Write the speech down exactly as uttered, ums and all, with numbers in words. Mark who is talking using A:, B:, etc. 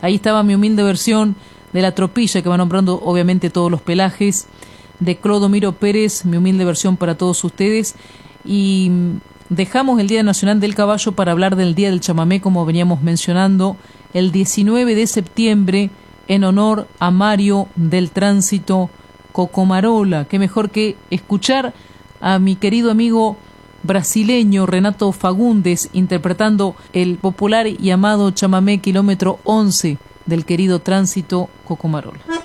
A: Ahí estaba mi humilde versión de La Tropilla, que va nombrando obviamente todos los pelajes, de Clodomiro Pérez, mi humilde versión para todos ustedes. Y dejamos el Día Nacional del Caballo para hablar del Día del Chamamé, como veníamos mencionando, el diecinueve de septiembre, en honor a Mario del Tránsito Cocomarola. Qué mejor que escuchar a mi querido amigo brasileño Renato Fagundes interpretando el popular y amado chamamé Kilómetro once del querido Tránsito Cocomarola.